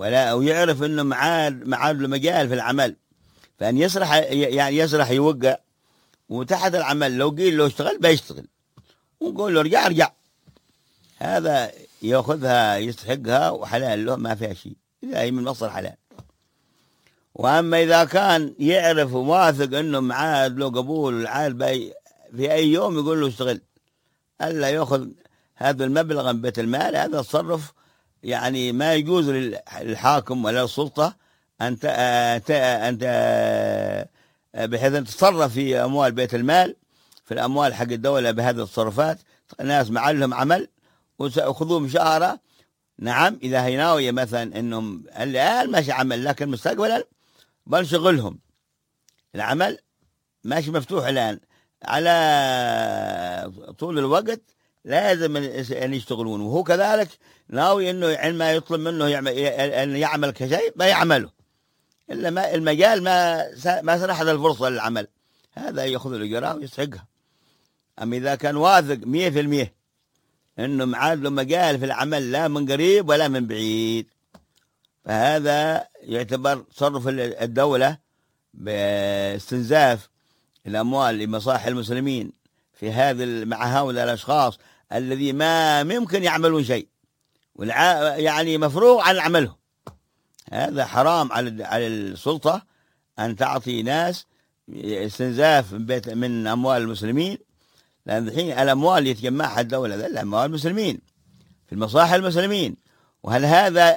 ولا ويعرف انه معاد له مجال في العمل، فان يسرح يعني يسرح يوقع، وتحت العمل لو قيل له اشتغل بيشتغل، ونقول له ارجع ارجع. هذا ياخذها يستحقها وحلال له ما فيها شيء، اذا هي من مصدر حلال. واما اذا كان يعرف وواثق انه معاد له قبول العال في اي يوم يقول له اشتغل، الا ياخذ هذا المبلغ من بيت المال. هذا تصرف يعني ما يجوز للحاكم ولا السلطة أنت بحيث أن تتصرف في أموال بيت المال، في الأموال حق الدولة بهذه التصرفات. ناس معلهم عمل وخذوه مشاهرة، نعم إذا هي ناوية مثلا أنهم الآن ماشي عمل، لكن مستقبلا بنشغلهم. العمل ماشي مفتوح الآن على طول الوقت، لازم أن يشتغلون، وهو كذلك ناوي أنه عندما يطلب منه أن يعمل كشيء ما يعمله، إلا ما المجال ما سنح هذا الفرصة للعمل، هذا يأخذ الأجراء ويستحقها. أما إذا كان واثق 100% أنه معاد له مجال في العمل لا من قريب ولا من بعيد، فهذا يعتبر تصرف الدولة باستنزاف الأموال لمصالح المسلمين في مع هؤلاء الأشخاص الذي ما ممكن يعملون شيء، يعني مفروغ عن عملهم. هذا حرام على السلطة أن تعطي ناس استنزاف من أموال المسلمين، لأن الحين الأموال اللي يتجمعها الدولة ذا أموال المسلمين في المصالح المسلمين، وهل هذا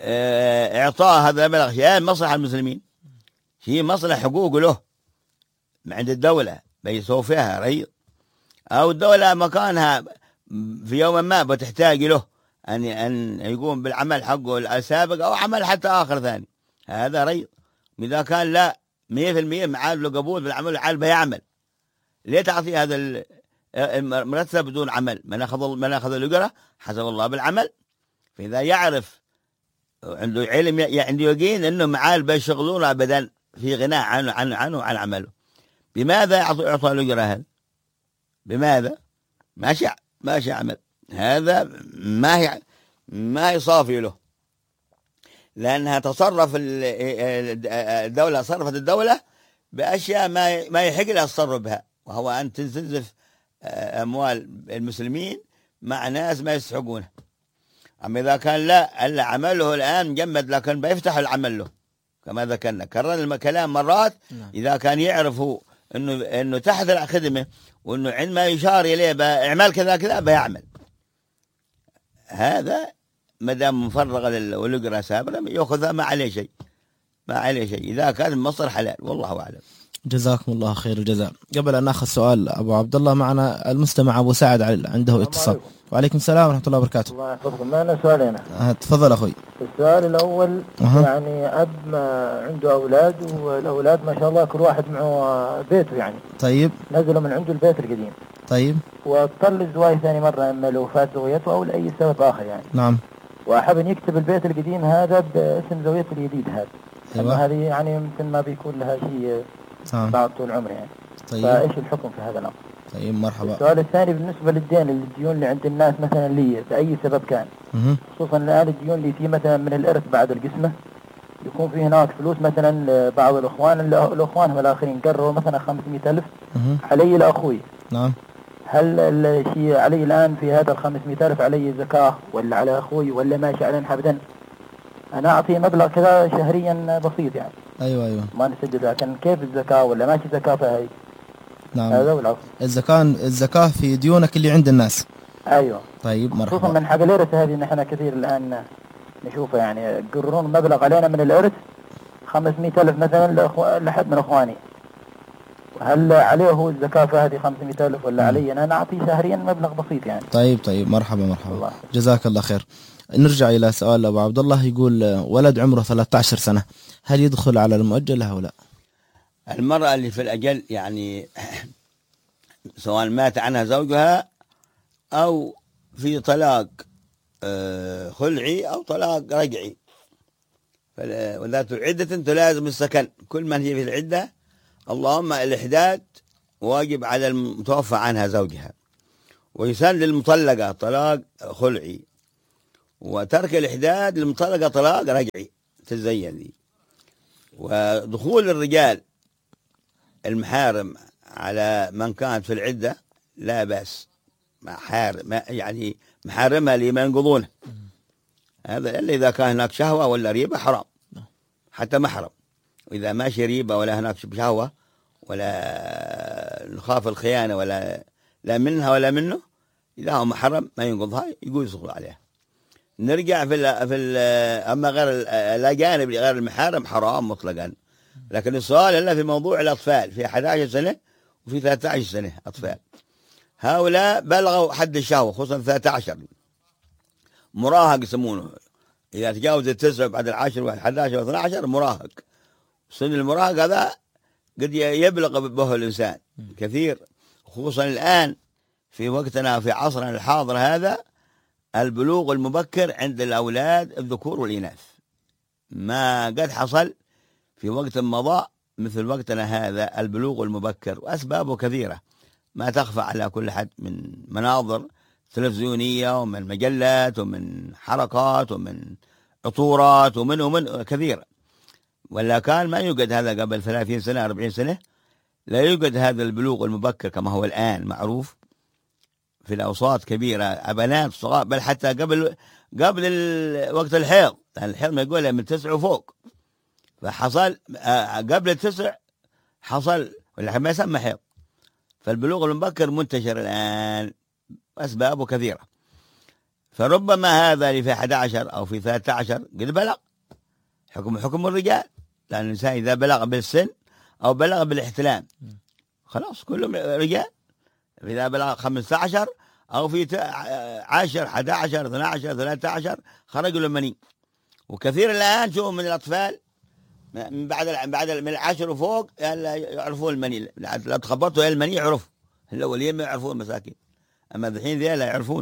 إعطاء هذا المبلغ شيء مصلحة المسلمين، شيء مصلحة حقوق له عند الدولة بيسوي فيها ريض، أو الدولة مكانها في يوم ما بتحتاج له أن يقوم بالعمل حقه السابق أو عمل حتى آخر ثاني، هذا ريض. إذا كان لا 100% معاد له قبول بالعمل العال بيعمل، ليه تعطي هذا المرتب بدون عمل؟ من أخذ الأجرة حسب الله بالعمل. فإذا يعرف عنده علم عنده يقين أنه معال بيشغلون أبدا في غناء عنه وعن عمله، بماذا يعطى الأجرة هذا؟ بماذا؟ ماشي عمل، هذا ما هي صافي له، لأنها تصرف الدولة، صرفت الدولة بأشياء ما يحق لها التصرف بها، وهو أن تنزف أموال المسلمين مع ناس ما يستحقونها. أما إذا كان لا ألا عمله الآن مجمد، لكن بيفتح العمل له كما ذكرنا كررنا الكلام مرات. إذا كان يعرفوا إنه تحت الخدمة، وإنه عندما يشار إليه بإعمال كذا كذا بيعمل، هذا مدام مفرغ للأجرة سابقا يأخذها ما عليه شيء، إذا كان المصدر حلال، والله أعلم. جزاكم الله خير الجزاء. قبل أن نأخذ سؤال أبو عبد الله، معنا المستمع أبو سعد عنده اتصال. وعليكم السلام ورحمة الله وبركاته. الله يحفظكم. معنا سؤالين. تفضل أخوي. السؤال الأول يعني أب ما عنده أولاد، والأولاد ما شاء الله كل واحد معه بيته يعني. طيب. نزلوا من عنده البيت القديم. طيب. واضطر للزواج ثاني مرة، إما لوفاة زوجته أو لأي سبب آخر يعني. نعم. وأحب أن يكتب البيت القديم هذا باسم زوجته الجديد هذا. أيوة. هذه يعني يمكن ما بيكون لها شيء بعد طول العمر يعني. طيب. فإيش الحكم في هذا الأمر؟ طيب مرحبا. السؤال الثاني بالنسبة الديون اللي عند الناس مثلا لي بأي سبب كان، خصوصا الآن الديون اللي فيه مثلا من الإرث بعد القسمة، يكون فيه هناك فلوس مثلا بعض الأخوان هم الآخرين قرروا مثلا 500,000 علي لأخوي. نعم. هل الشيء علي الآن في هذا 500,000 علي زكاة ولا على أخوي ولا ماشي على أبدا؟ أنا أعطي مبلغ كذا شهريا بسيط يعني. أيوة. ما نسدد، لكن كيف الزكاة ولا ماشي زكاة فهي؟ نعم. هذا والعفو. الزكاة في ديونك اللي عند الناس. أيوة. طيب مرحبا. خصوصا من حق الإرث هذه نحن كثير الآن نشوفه يعني يقررون مبلغ علينا من الإرث 500,000 مثلا لحد من أخواني، هل عليه هو الزكاة في هذه 500,000 ولا علي أنا أعطي شهريا مبلغ بسيط يعني؟ طيب مرحبا. الله. جزاك الله خير. نرجع إلى سؤال أبو عبد الله، يقول ولد عمره 13 سنة هل يدخل على المؤجل أو لا؟ المرأة اللي في الأجل يعني سواء مات عنها زوجها أو في طلاق خلعي أو طلاق رجعي، وذات عدة تلازم السكن، كل من هي في العدة اللهم الإحداد واجب على المتوفى عنها زوجها، ويسن للمطلقة طلاق خلعي، وترك الإحداد المطلقة طلاق رجعي تزين ذي. ودخول الرجال المحارم على من كانت في العدة لا بأس، يعني محارمها اللي ما ينقضونه، هذا إلا إذا كان هناك شهوة ولا ريبة حرام حتى محرم. وإذا ماشي ريبة ولا هناك شهوة ولا نخاف الخيانة ولا لا منها ولا منه، إذا هو محرم ما ينقضها يقول يصغر عليها. نرجع أما غير الأجانب غير المحارم حرام مطلقا. لكن السؤال إلا في موضوع الأطفال في 11 سنة وفي 13 سنة أطفال، هؤلاء بلغوا حد الشهوة خصوصا 13 مراهق يسمونه، إذا تجاوز 9 بعد 10 و11 و12 مراهق. سن المراهق هذا قد يبلغ به الإنسان كثير، خصوصا الآن في وقتنا في عصرنا الحاضر هذا البلوغ المبكر عند الأولاد الذكور والإناث ما قد حصل في وقت مضى مثل وقتنا هذا البلوغ المبكر، وأسبابه كثيرة ما تخفى على كل حد من مناظر تلفزيونية ومن مجلات ومن حركات ومن عطورات ومن كثيرة. ولا كان ما يوجد هذا قبل 30 سنة 40 سنة، لا يوجد هذا البلوغ المبكر كما هو الآن معروف في الأوساط كبيرة، بنات صغار، بل حتى قبل وقت الحيض، يعني الحيض ما يقول من 9 وفوق، فحصل قبل 9 حصل ولا ما يسمى حيض. فالبلوغ المبكر منتشر الآن أسبابه كثيرة، فربما هذا اللي في 11 أو في 13 قد بلغ حكم الرجال، لأن الإنسان إذا بلغ بالسن أو بلغ بالاحتلام خلاص كلهم رجال. إذا بلغ 15 أو في 10 11 12 13 خرج له مني. وكثير الآن شوفوا من الأطفال من بعد من 10 وفوق يعرفون المني، لا تخبطوا المني يعرفوا، الأولين ما يعرفون المساكين، أما الحين ذي لا يعرفونه.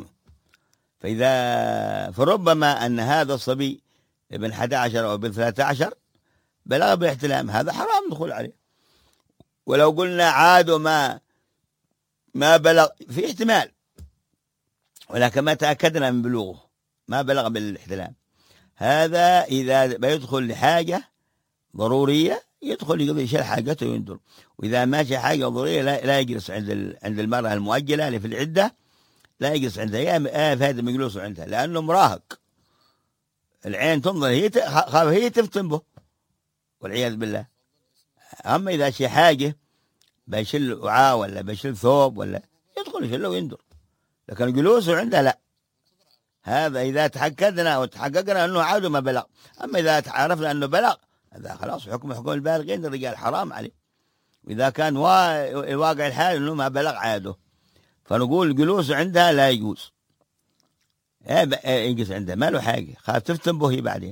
فربما أن هذا الصبي ابن 11 أو ابن 13 بلغ بالاحتلام، هذا حرام دخول عليه. ولو قلنا عادوا ما بلغ في احتمال، ولكن ما تأكدنا من بلوغه ما بلغ بالاحتلام، هذا إذا بيدخل لحاجة ضرورية يدخل يقضي يشيل حاجته ويندر. وإذا ماشي حاجة ضرورية لا يجلس عند المرأة المؤجلة اللي في العدة، لا يجلس عندها يا فهد مجلوس عندها، لأنه مراهق. العين تنظر هي تفتن به والعياذ بالله. أما إذا شي حاجة بيشيل وعاء ولا بيشيل ثوب ولا يدخل يشيله ويندر، لكن جلوسه عندها لا. هذا إذا تحققنا وتحققنا أنه عاده ما بلغ. أما إذا عرفنا أنه بلغ هذا خلاص حكم البالغين، الرجال حرام عليه. وإذا كان الواقع الحال أنه ما بلغ عاده، فنقول جلوسه عندها لا يجوز، يجلس عندها ما له حاجة، خاف تفتن به بعدين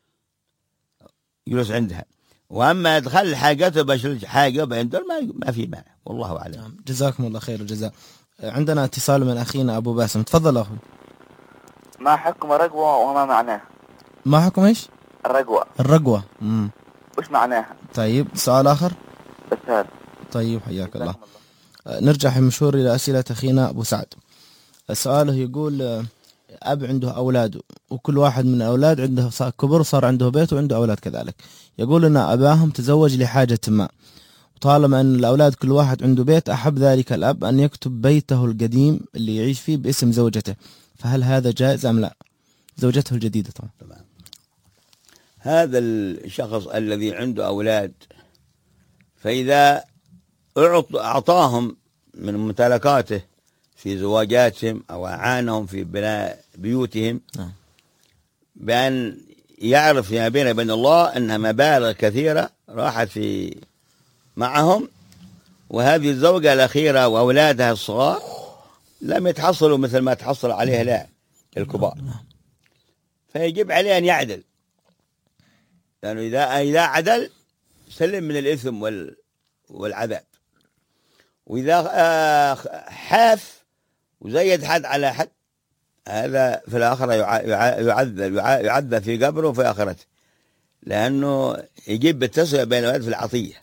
يجلس عندها. واما ادخل حاجته بشيل حاجه بيندر ما في مانع، والله اعلم. جزاكم الله خير الجزاء. عندنا اتصال من اخينا ابو باسم، تفضل اخوي. ما حكم الرقوة وما معناه؟ ما حكم ايش؟ الرقوة. وش معناها؟ طيب سؤال اخر بس هذا. طيب حياك الله. نرجع في مشهور الى اسئله اخينا ابو سعد. سؤاله يقول أب عنده أولاده وكل واحد من الأولاد عنده كبر، صار عنده بيت وعنده أولاد كذلك. يقول أن أباهم تزوج لحاجة ما، وطالما أن الأولاد كل واحد عنده بيت أحب ذلك الأب أن يكتب بيته القديم اللي يعيش فيه باسم زوجته، فهل هذا جائز أم لا؟ زوجته الجديدة طبعا. هذا الشخص الذي عنده أولاد فإذا أعطاهم من ممتلكاته في زواجاتهم أو أعانهم في بناء بيوتهم بأن يعرف فيما بينه وبين الله أنها مبالغ كثيرة راحت في معهم، وهذه الزوجة الأخيرة وأولادها الصغار لم يتحصلوا مثل ما تحصل عليها لا الكبار، فيجب عليه أن يعدل، لأنه إذا عدل سلم من الإثم والعذاب. وإذا حاف وزيد حد على حد هذا في الآخرة يعذب في قبره وفي آخرته، لأنه يجيب بالتسوية بين الأولاد في العطية.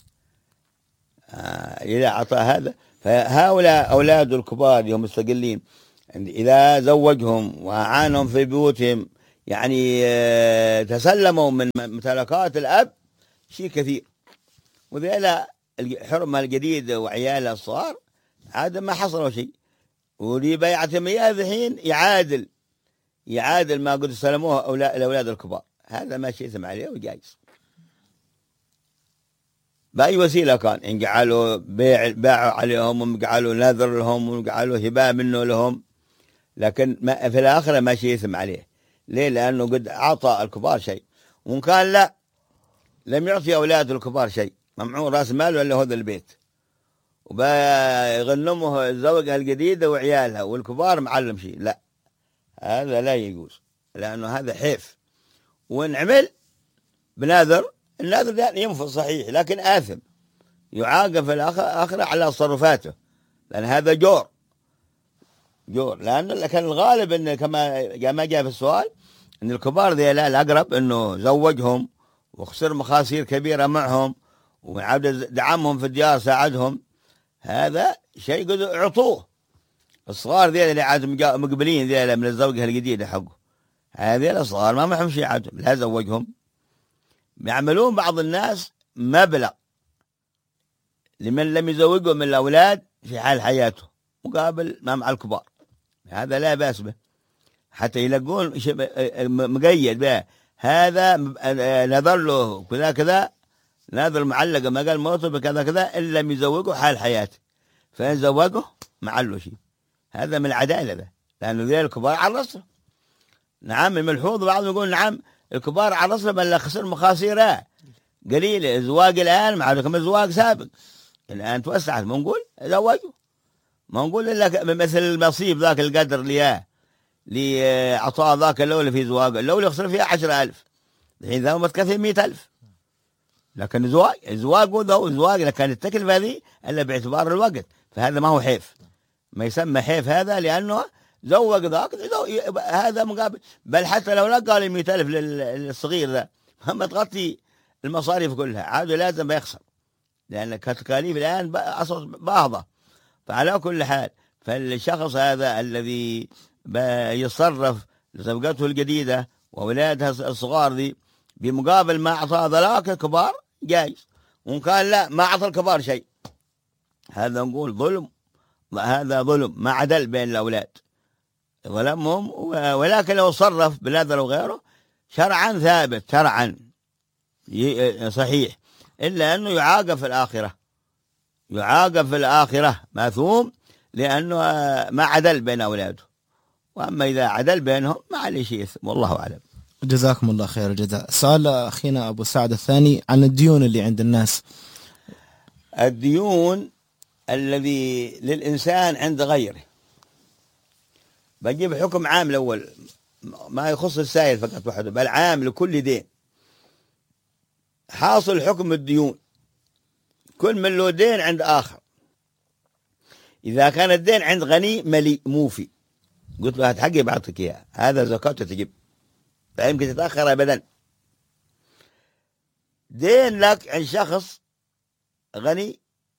إذا أعطى هذا فهؤلاء أولاد الكبار هم مستقلين، إذا زوجهم وأعانهم في بيوتهم يعني تسلموا من ممتلكات الأب شيء كثير، وذيلا حرمة الجديد وعياله الصغار عاد ما حصلوا شيء، واللي بيعتم إياه الحين يعادل ما قد سلموه الأولاد الكبار. هذا ما شيء ثم عليه وجايز بأي وسيلة كان، إن جعلوا باعوا عليهم، وجعلوا نذر لهم، وجعلوا هباء منه لهم، لكن ما في الآخرة ما شيء ثم عليه. ليه؟ لأنه قد أعطى الكبار شيء، وإن كان لا لم يعطي أولاد الكبار شيء، ممنوع رأس مال ولا هذا البيت، وبيغنمه الزوجة الجديدة وعيالها والكبار معلم شيء، لا هذا لا يجوز، لأنه هذا حيف. وإن عمل بناذر، الناذر ده ينفذ صحيح لكن آثم، يعاقب في الآخرة على تصرفاته، لأن هذا جور. لأن كان الغالب أن كما جاء في السؤال أن الكبار ذي الأقرب أنه زوجهم وخسر مخاسير كبيرة معهم، وعاد دعمهم في الديار، ساعدهم، هذا شيء قد عطوه. الصغار ذي اللي عاد مقبلين ذي من الزوجة الجديدة حقه، هذه الصغار ما معهم شيء عادهم، لا زوجهم. يعملون بعض الناس مبلغ لمن لم يزوجهم من الأولاد في حال حياته مقابل ما مع الكبار، هذا لا بأس به، حتى يلقون مقيد به، هذا نذر له كذا كذا، نذر معلقة ما قال موته بكذا كذا إن لم يزوجه حال حياته، فإن زوجه معله شيء. هذا من العدالة ده، لأنه ذي الكبار على الرسل. نعم الملحوظ بعضهم يقول نعم الكبار على الرسل بل خسر مخاسيره قليلة، الزواج الآن مع رقم الزواج سابق، الآن توسعت، ما نقول زوجوا، ما نقول إلا مثل المصيب ذاك القدر اللي عطاء ذاك الأولى في زواج، الأولى خسر فيها 10,000، الحين ذا متكفي 100,000، لكن الزواج وذو لكن التكلفة هذه إلا باعتبار الوقت، فهذا ما هو حيف، ما يسمى حيف هذا، لأنه زوج ذاك هذا مقابل، بل حتى لو لقى لي 100,000 للصغير ذا ما تغطي المصاريف كلها، عاد لازم بيخسر، لأن التكاليف الآن أصلا باهظة. فعلى كل حال فالشخص هذا الذي يتصرف لزوجته الجديدة وولادها الصغار ذي بمقابل ما أعطى ذلاك الكبار جايز، وإن كان لا ما أعطى الكبار شيء، هذا نقول ظلم، هذا ظلم، ما عدل بين الأولاد، ظلمهم. ولكن لو صرف بنذر وغيره شرعا ثابت، شرعا صحيح، إلا أنه يعاقب في الآخرة، ماثوم، لأنه ما عدل بين أولاده، وأما إذا عدل بينهم ما عليه شيء، والله أعلم. جزاكم الله خير الجزاء. سؤال أخينا أبو سعد الثاني عن الديون اللي عند الناس. الديون الذي للإنسان عند غيره، بجيب حكم عام الأول، ما يخص السائل فقط وحده، بل عام لكل دين. حاصل حكم الديون، كل من له دين عند آخر، إذا كان الدين عند غني ملي موفي، قلت له هات حقي بعطيك إياه، هذا زكاته تجيب، لا يمكن تتأخر أبدا. دين لك عند شخص غني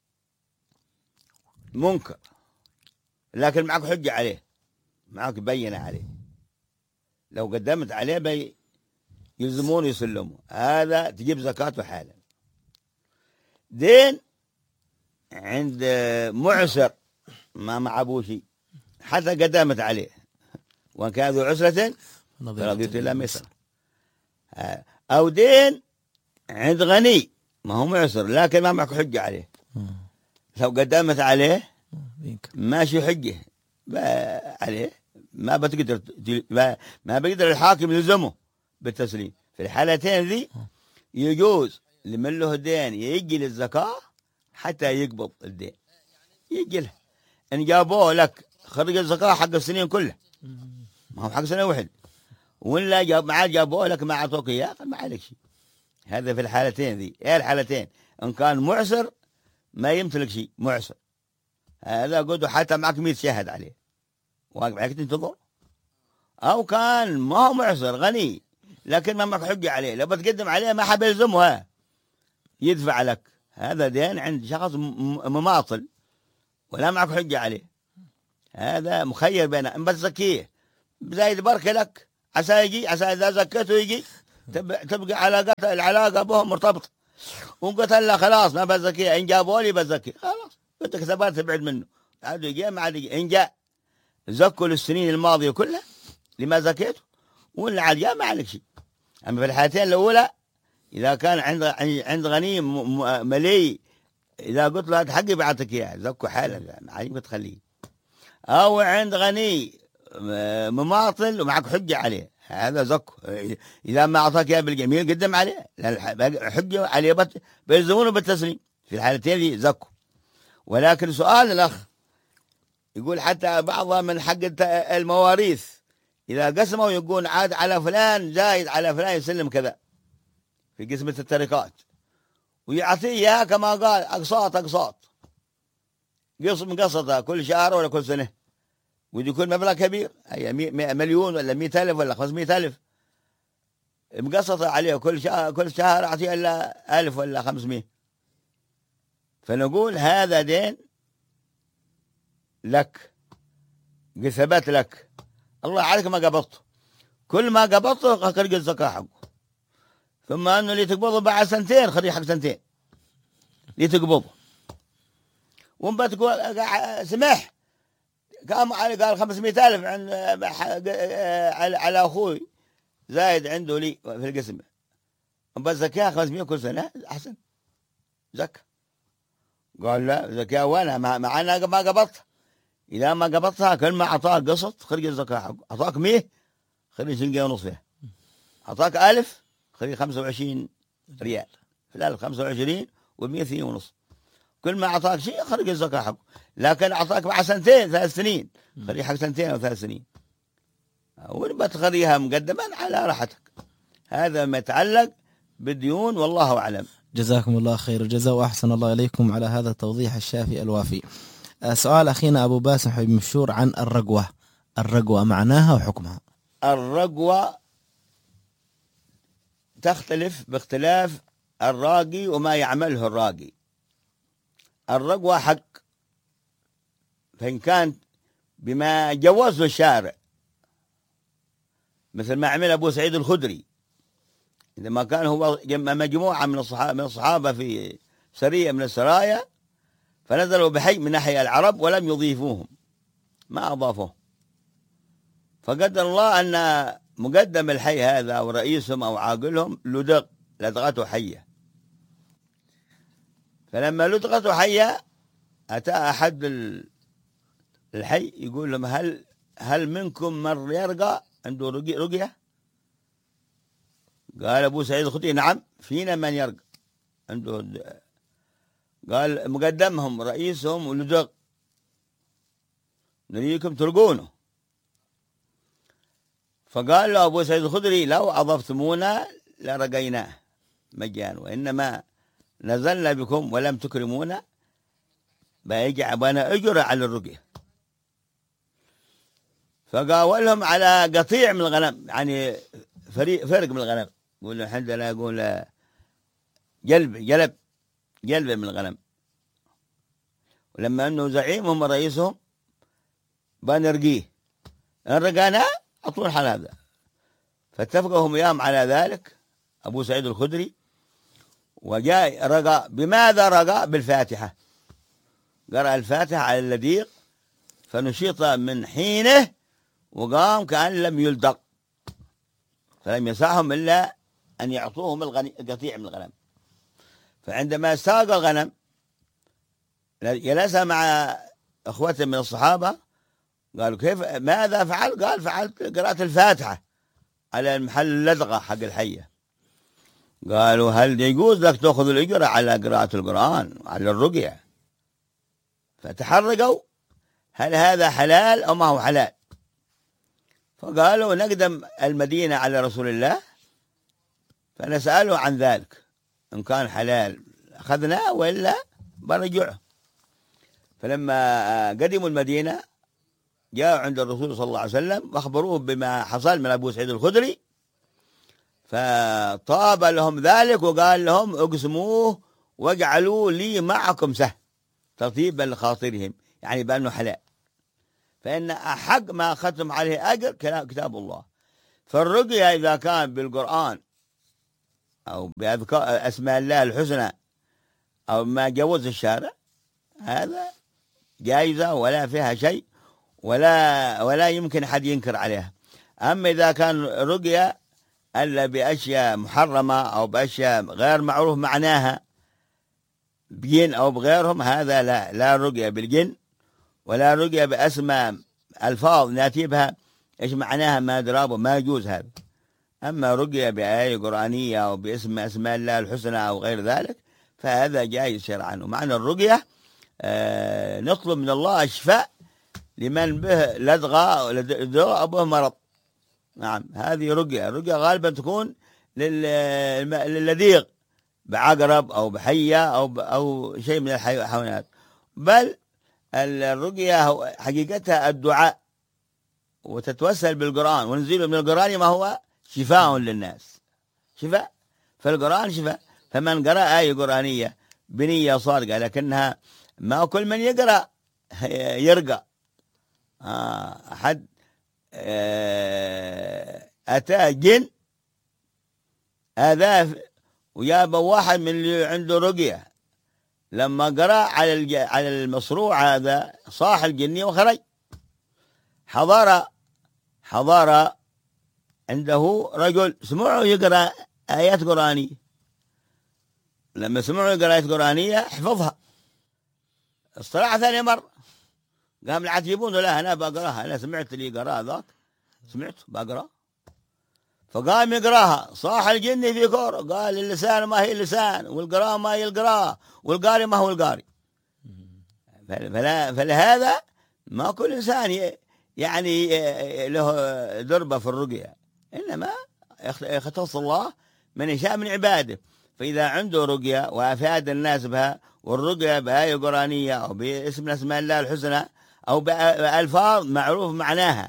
منكر، لكن معك حجة عليه، معك بينة عليه، لو قدمت عليه يلزمون يسلموا، هذا تجيب زكاته حالا. دين عند معسر ما مع أبوه شيء، حتى قدمت عليه، وإن كان ذو عسرة فرضيت إلى ميسر. أو دين عند غني ما هو معسر لكن ما معك حجة عليه، لو قدمت عليه ماشي حجة عليه، ما بيقدر الحاكم يلزمه بالتسليم. في الحالتين ذي يجوز لمن له الدين يجي للزكاة حتى يقبض الدين، يجي له. إن جابوه لك خرج الزكاة حق السنين كلها، ما هو حق سنة واحد، ولا ما جابوه لك ما أعطوك إياه ما عليك شيء. هذا في الحالتين ذي. إيه الحالتين؟ إن كان معسر ما يمتلك شيء، معسر هذا قدو حتى معك 100 شاهد عليه واقف عليك تنتظر. أو كان ما هو معسر غني لكن ما معك حجة عليه، لو بتقدم عليه ما حب يلزمها يدفع لك، هذا دين عند شخص مماطل ولا معك حجة عليه، هذا مخير بينه، إن بتزكيه بزايد بركة لك عسى يجي، عسى إذا زكيته يجي، تبقى العلاقة بهم مرتبطة. وقلت له خلاص ما بزكيه، إن جابوا لي بزكي خلاص، أنت كسبات تبعد منه، عاد يجي ما عاد يجي. إن جاء زكوا للسنين الماضية كلها لما زكيته، ولا عاد جاء ما عليك شيء. أما في الحالتين الأولى إذا كان عند غني ملي، إذا قلت له هذا حقي بعطيك إياه زكوا حالك، ما عليك تخليه. أو عند غني مماطل ومعك حجة عليه، هذا زكوا. إذا ما أعطاك إياه بالجميل قدم عليه، حجة عليه بيلزمونه بالتسليم. في الحالتين دي زكوا. ولكن سؤال الأخ يقول حتى بعضها من حق المواريث إذا قسموا يقول عاد على فلان زايد على فلان يسلم كذا في قسمة التركات، ويعطيه إياها كما قال أقساط مقسطة كل شهر ولا كل سنة، ويكون مبلغ كبير، أي 100,000,000 ولا 100,000 ولا 500,000 مقسطة عليه كل شهر أعطيه إلا 1000 ولا 500. فنقول هذا دين لك، ثبت لك، الله عليك ما قبضته، كل ما قبضته خرج الزكاة حقه. ثم أنه اللي تقبضه بعد 2 خليه حق 2 اللي تقبضه. وما تقول سمح قام قال 500,000 على أخوي زايد عنده لي في القسم، بس زكاة 500 كل سنة أحسن زكاة. قال لا زكاة وأنا معنا ما قبضت، إذا ما قبضتها كل ما أعطاك قسط خرج الزكاة حقه. أعطاك 100 خرج 2.5 فيها، أعطاك 1000 خرج 25 ريال، في الألف 25 وال100 2.5. كل ما أعطاك شيء خرج الزكاة حقه. لكن أعطاك بعد 2 3 سنين خليه حق 2 أو 3 سنين، ونبى تخليها مقدما على راحتك. هذا ما يتعلق بالديون، والله أعلم. جزاكم الله خير الجزاء وأحسن الله إليكم على هذا التوضيح الشافي الوافي. سؤال أخينا أبو باسم حبيب مشهور عن الرقوة معناها وحكمها. الرقوة تختلف باختلاف الراقي وما يعمله الراقي. الرقوة حق، فإن كانت بما جوزه الشارع مثل ما عمل أبو سعيد الخدري عندما كان هو مجموعة من الصحابة في سرية من السرايا، فنزلوا بحي من ناحية العرب ولم يضيفوهم، ما أضافوه، فقدر الله أن مقدم الحي هذا أو رئيسهم أو عاقلهم لدغته حية. فلما لدغته حية أتى أحد الحي يقول لهم هل منكم من يرقى عنده رقية؟ قال أبو سعيد الخدري نعم فينا من يرقى عنده. قال مقدمهم رئيسهم ولدغ، نريكم ترقونه. فقال له أبو سعيد الخدري لو أضفتمونا لرقيناه مجانا، وإنما نزلنا بكم ولم تكرمونا بيجع بنا أجر على الرقية. فقاولهم على قطيع من الغنم، يعني فرق من الغنم، يقول عندنا يقول جلب من الغنم. ولما أنه زعيمهم ورئيسهم بنرقيه، إن رقانا أطول حال هذا. فاتفقوا هم يام على ذلك أبو سعيد الخدري، وجاء رقى. بماذا رقى؟ بالفاتحة، قرأ الفاتحة على اللديق فنشيط من حينه وقام كأن لم يلدق، فلم يسعهم إلا أن يعطوهم القطيع من الغنم. فعندما ساق الغنم جلس مع أخوته من الصحابة، قالوا كيف ماذا فعل؟ قال فعلت قرأت الفاتحة على محل اللدغة حق الحية. قالوا هل يجوز لك تأخذ الأجرة على قراءة القرآن على الرقية؟ فتحرقوا هل هذا حلال أو ما هو حلال؟ فقالوا نقدم المدينة على رسول الله فنسأله عن ذلك، إن كان حلال أخذناه وإلا برجعه. فلما قدموا المدينة جاءوا عند الرسول صلى الله عليه وسلم واخبروه بما حصل من أبو سعيد الخدري، فطاب لهم ذلك وقال لهم اقسموه واجعلوا لي معكم سهم تطيبا لخاطرهم، يعني بأنه حلال، فإن أحق ما أخذتم عليه أجر كتاب الله. فالرقية إذا كان بالقرآن أو بأذكار أسماء الله الحسنى أو ما جوز الشارع، هذا جائزة ولا فيها شيء، ولا يمكن حد ينكر عليها. أما إذا كان رقية ألا بأشياء محرمة أو بأشياء غير معروف معناها بجن أو بغيرهم، هذا لا رقية بالجن ولا رقية بأسماء ألفاظ ناتي بها إيش معناها ما درابه، ما يجوز هذا. أما رقية بآية قرآنية أو باسم أسماء الله الحسنى أو غير ذلك فهذا جائز شرعا. ومعنى الرقية نطلب من الله الشفاء لمن به لدغة أو به مرض. نعم، هذه رقية. الرقية غالبا تكون للذيغ بعقرب أو بحية أو شيء من الحيوانات. بل الرقية حقيقتها الدعاء، وتتوسل بالقرآن، ونزيل من القرآن ما هو شفاء للناس، شفاء. فالقرآن شفاء. فمن قرأ آية قرآنية بنية صادقة، لكنها ما كل من يقرأ يرقى. أحد أتى جن آذاه وجاب واحد من اللي عنده رقية، لما قرأ على المصروع هذا صاح الجني وخرج. حضر عنده رجل سمعه يقرأ آيات قرآنية، لما سمعه يقرأ آيات قرآنية حفظها، اصطلع ثاني مرة قام العتيبون لا أنا بقراها، أنا سمعت اللي قرأ ذاك، سمعت بقرأ. فقام يقراها، صاح الجني في كور، قال اللسان ما هي اللسان، والقراء ما هي القراء، والقاري ما هو القاري. فلهذا ما كل إنسان يعني له دربة في الرقية، إنما يختص الله من يشاء من عباده. فإذا عنده رقية وأفاد الناس بها، والرقية بآية قرآنية أو باسم أسماء الله الحسنى أو بألفاظ معروف معناها.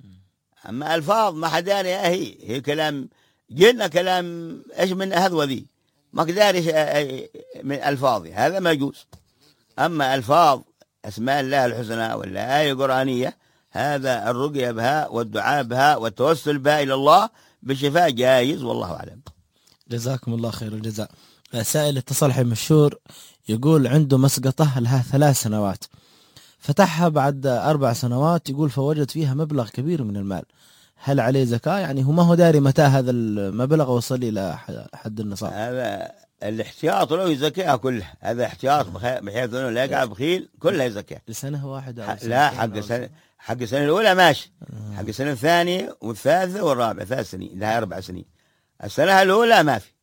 أما ألفاظ ما حداني هي كلام جن، كلام إيش من هذا ذي ما كداري من ألفاظي، هذا ما يجوز. أما ألفاظ أسماء الله الحسنى ولا آية قرآنية، هذا الرقية بها والدعاء بها والتوسل بها إلى الله بالشفاء جائز، والله أعلم. جزاكم الله خير الجزاء. سائل اتصل حي مشهور يقول عنده مسقطة لها 3 سنوات، فتحها بعد 4 سنوات، يقول فوجد فيها مبلغ كبير من المال، هل عليه زكاة؟ يعني هو ما هو داري متى هذا المبلغ وصل إلى حد النصاب. هذا الاحتياط له يزكيها كلها، هذا احتياط بحيث انه لا يقع بخيل، كلها يزكيها. لسنة واحدة لا، حق السنة الأولى ماشي، حق السنة الثانية والثالثة والرابعة 3 سنين، لها 4 سنين. السنة الأولى ما في،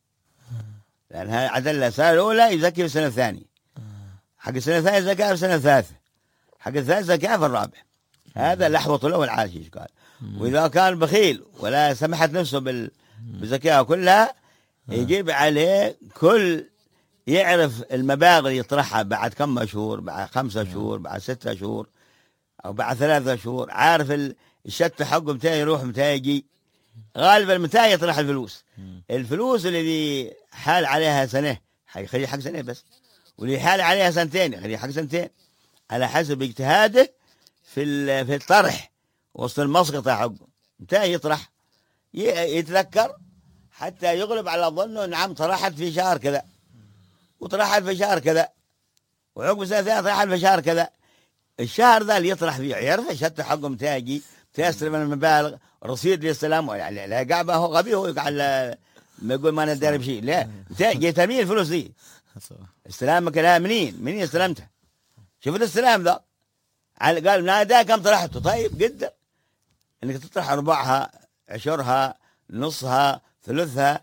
لأنها عدل السنة الأولى يزكي في السنة الثانية، حق السنة الثانية زكاة في السنة الثالثة، حق الثالث زكاة في الرابع. هذا لحظة له والعاشي قال. وإذا كان بخيل ولا سمحت نفسه بزكاة كلها، يجيب عليه كل يعرف المبالغ اللي يطرحها بعد كم شهور، بعد 5 شهور، بعد 6 شهور، أو بعد 3 شهور، عارف الشت حقه متى يروح متى يجي، غالبا متى يطرح الفلوس اللي حال عليها سنة يخليه حق سنة بس، واللي حال عليها 2 يخليه حق 2 على حسب اجتهاده في الطرح وسط المسقطة حقه. متى يطرح يتذكر حتى يغلب على ظنه نعم طرحت في شهر كذا، وطرحت في شهر كذا، وعقب سنة ثانية طرحت في شهر كذا. الشهر ذا اللي يطرح فيه يعرف الشت حقه متى يجي، متى يستلم المبالغ، رصيد للسلام. يعني لا قاعد هو غبي، هو يقعد ما يقول ما ندري بشيء، لا متى جيت مين الفلوس دي، استلامك لها منين استلمتها، شوف الاستلام ذا. قال نادى كم طرحته، طيب قدر انك تطرح ربعها، عشرها، نصها، ثلثها.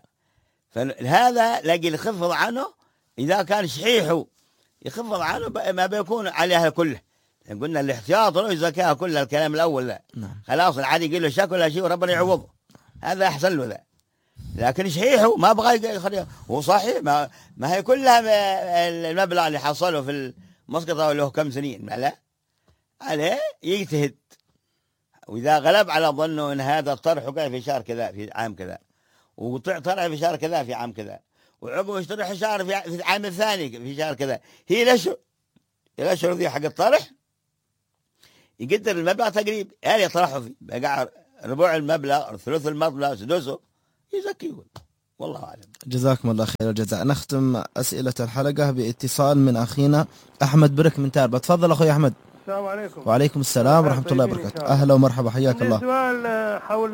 فهذا لاقي يخفض عنه اذا كان شحيحه، يخفض عنه ما بيكون عليها كله. قلنا الاحتياط له زكاة كلها، الكلام الاول لا خلاص العادي يقول له شك ولا شيء وربنا يعوضه، هذا احسن له ذا. لكن شحيحه ما بغى يخليه، هو صحيح ما هي كلها المبلغ اللي حصله في المسقطة له كم سنين، لا عليه يجتهد. وإذا غلب على ظنه أن هذا الطرح وقع في شهر كذا في عام كذا، وطرح في شهر كذا في عام كذا، وعقب يشترح شهر في العام الثاني في شهر كذا، هي الأشهر ذي حق الطرح يقدر المبلغ تقريب اللي طرحه فيه بقى ربع المبلغ، ثلث المبلغ، سدسه، يزكي يقول. والله أعلم. جزاكم الله خير الجزاء. نختم أسئلة الحلقة باتصال من أخينا أحمد برك من تاربة. تفضل أخوي أحمد. السلام عليكم. وعليكم السلام ورحمة الله وبركاته. أهلا ومرحبا، حياك الله. سؤال حول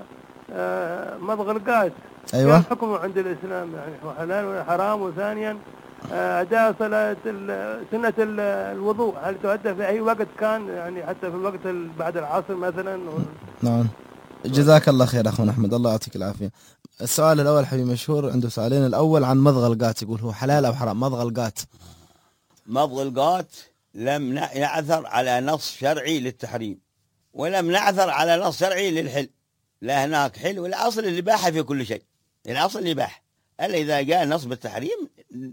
مضغ القاس. أيوة. كيف حكمه عند الإسلام؟ يعني هو حلال ولا حرام؟ وثانيا أداء صلاة سنة الوضوء هل تؤدى في أي وقت كان، يعني حتى في الوقت بعد العصر مثلا؟ نعم. جزاك الله خير أخونا أحمد، الله يعطيك العافية. السؤال الأول حبيبي مشهور عنده سؤالين. الأول عن مضغ القات، يقول هو حلال أو حرام مضغ القات؟ مضغ القات لم نعثر على نص شرعي للتحريم، ولم نعثر على نص شرعي للحل. لا هناك حل، والأصل الإباحة في كل شيء، الأصل الإباحة. إلا إذا جاء نص بالتحريم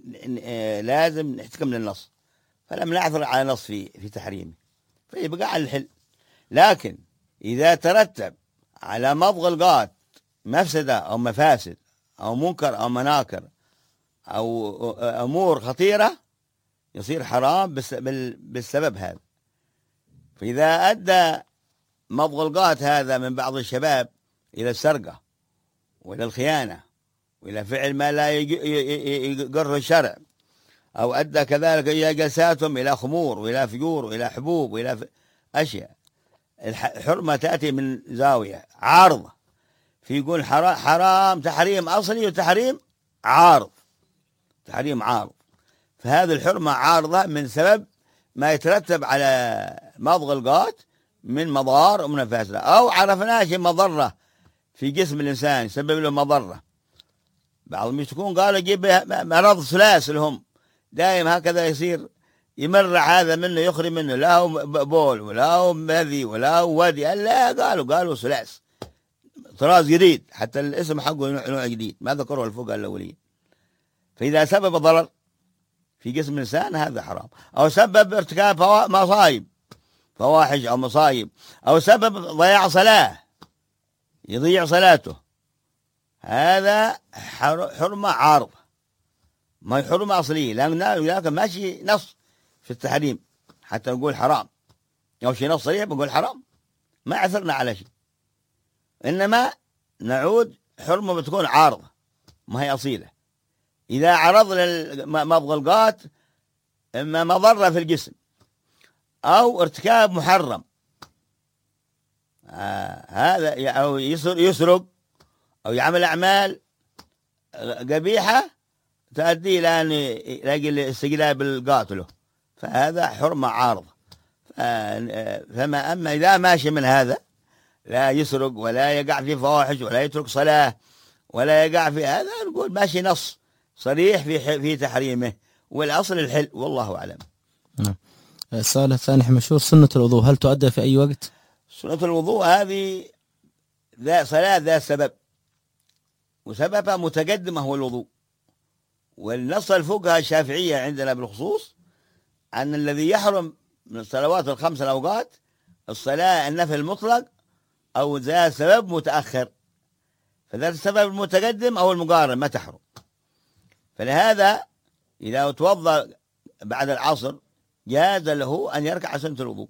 لازم نحتكم للنص، فلم نعثر على نص في تحريمه، فيبقى على الحل. لكن إذا ترتب على مضغ القات مفسدة أو مفاسد أو منكر أو مناكر أو أمور خطيرة، يصير حرام بالسبب هذا. فإذا أدى مضغ القات هذا من بعض الشباب إلى السرقة وإلى الخيانة وإلى فعل ما لا يقر الشرع، أو أدى كذلك إلى جلساتهم إلى خمور وإلى فجور وإلى حبوب وإلى أشياء، الحرمة تأتي من زاوية عارضة، في يقول حرام تحريم أصلي وتحريم عارض، تحريم عارض. فهذه الحرمة عارضة من سبب ما يترتب على مضغ القات من مضار ومن مفاسد، أو عرفناه شيء مضرة في جسم الإنسان يسبب له مضرة. بعضهم يشتكون قالوا يجيب مرض سلاسل، هم دائم هكذا يصير يمرع هذا منه يخرج منه، لا هو بول ولا هو مذي ولا هو ودي، لا قالوا سلاس طراز جديد، حتى الاسم حقه نوع جديد ما ذكره الفقهاء الأولين. فإذا سبب ضرر في جسم الإنسان هذا حرام، أو سبب ارتكاب مصايب فواحش أو مصايب، أو سبب ضياع صلاة يضيع صلاته، هذا حرمة عارضة، ما هي حرمة أصلية، لكن ماشي نص في التحريم حتى نقول حرام، أو شيء نص صريح بنقول حرام، ما عثرنا على شيء، إنما نعود حرمة بتكون عارضة ما هي أصيلة. إذا عرض لمضغ القات إما مضرة في الجسم أو ارتكاب محرم، هذا أو يسرق أو يعمل أعمال قبيحة تؤدي إلى أن يلاقي الاستقلال بالقاتله، فهذا حرمة عارضة. أما إذا ماشي من هذا لا يسرق ولا يقع في فواحش ولا يترك صلاة ولا يقع في هذا، نقول ماشي نص صريح في تحريمه، والأصل الحل، والله أعلم. السؤال الثاني مشهور سنة الوضوء هل تؤدى في أي وقت؟ سنة الوضوء هذه صلاة ذات سبب، وسببها متقدمة هو الوضوء، والنص الفقهاء الشافعية عندنا بالخصوص أن الذي يحرم من الصلوات الخمس الأوقات الصلاة النفل المطلق أو ذات سبب متأخر، فذات السبب المتقدم أو المقارن ما تحرم. فلهذا إذا توضأ بعد العصر جاز له أن يركع سنة الوضوء،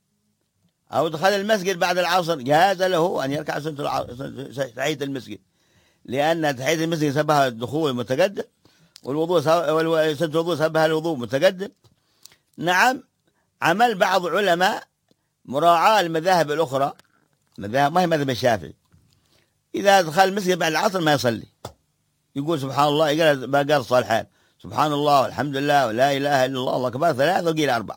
أو دخل المسجد بعد العصر جاز له أن يركع سنة تحية المسجد، لأن تحية المسجد سببها الدخول المتقدم، والوضوء سنة الوضوء سببها الوضوء متقدم. نعم، عمل بعض علماء مراعاة المذاهب الأخرى، ما هي مذهب الشافعي، إذا دخل المسجد بعد العصر ما يصلي، يقول سبحان الله، يقرأ باقي الصالحات، سبحان الله والحمد لله ولا إله إلا الله الله أكبر 3 وقيل 4،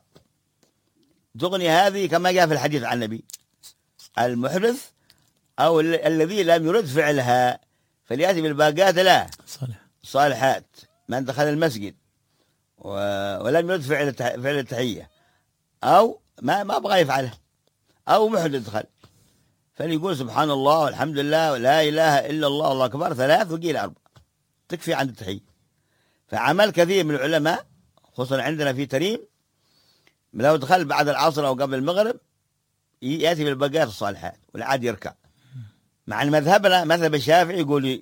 تغني هذه كما جاء في الحديث عن النبي: المحدث أو الذي لم يرد فعلها فليأتي بالباقات لا صالحات. من دخل المسجد ولم يرد فعل التحية أو ما بغى يفعلها، أو محدث دخل، فليقول سبحان الله والحمد لله ولا إله إلا الله الله أكبر 3 وقيل 4، تكفي عند التحية. فعمل كثير من العلماء خصوصا عندنا في تريم، لو دخل بعد العصر أو قبل المغرب يأتي بالباقات الصالحات والعاد يركع، مع مذهبنا مذهب الشافعي يقول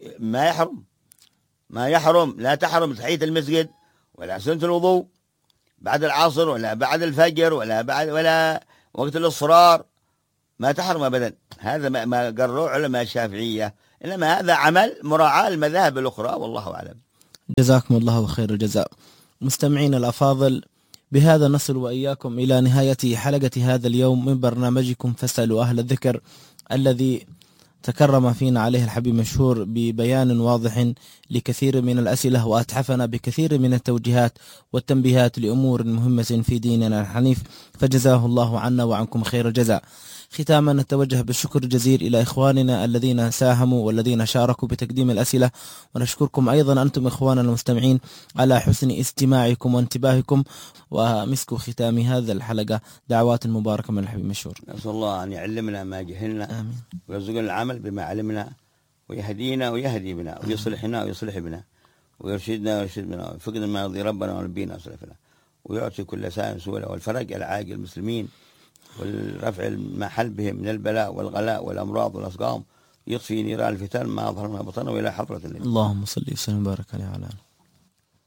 ما يحرم لا تحرم تحية المسجد ولا سنة الوضوء بعد العصر ولا بعد الفجر ولا وقت الإصرار، ما تحرم أبدا. هذا ما قرروه علماء الشافعية، إنما هذا عمل مراعاة المذاهب الأخرى، والله أعلم. جزاكم الله خير الجزاء. مستمعين الأفاضل، بهذا نصل وإياكم إلى نهاية حلقة هذا اليوم من برنامجكم فاسألوا أهل الذكر، الذي تكرم فينا عليه الحبيب مشهور ببيان واضح لكثير من الأسئلة، وأتحفنا بكثير من التوجيهات والتنبيهات لأمور مهمة في ديننا الحنيف، فجزاه الله عنا وعنكم خير الجزاء. ختاما نتوجه بالشكر الجزيل إلى إخواننا الذين ساهموا والذين شاركوا بتقديم الأسئلة، ونشكركم أيضا أنتم إخواننا المستمعين على حسن استماعكم وانتباهكم. ومسك ختام هذا الحلقة دعوات مباركة من الحبيب مشهور. نسأل الله أن يعلمنا ما جهلنا، آمين، ويرزقنا العمل بما علمنا، ويهدينا ويهدي بنا، ويصلحنا ويصلح بنا، ويرشدنا ويرشد بنا، ويفقدنا ما يرضي ربنا ونبينا وسلفنا، ويعطي كل سائل سهولة والفرج العاجل المسلمين، والرفع المحل بهم من البلاء والغلاء والأمراض والأسقام، يطفي نيران الفتن ما أظهر ما بطن، وإلى حضرة النبي. اللهم صل وسلم وبارك عليه وعلى آله.